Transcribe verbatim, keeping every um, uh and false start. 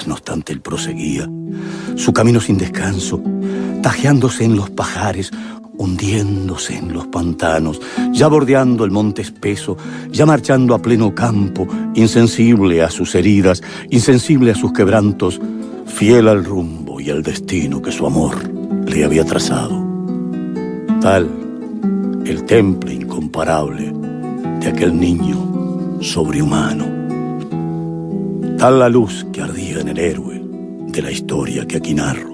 atrás, no obstante, él proseguía su camino sin descanso, tajeándose en los pajares, hundiéndose en los pantanos, ya bordeando el monte espeso, ya marchando a pleno campo, insensible a sus heridas, insensible a sus quebrantos, fiel al rumbo y al destino que su amor le había trazado. Tal el temple incomparable de aquel niño sobrehumano, tal la luz que ardía en el héroe de la historia que aquí narro.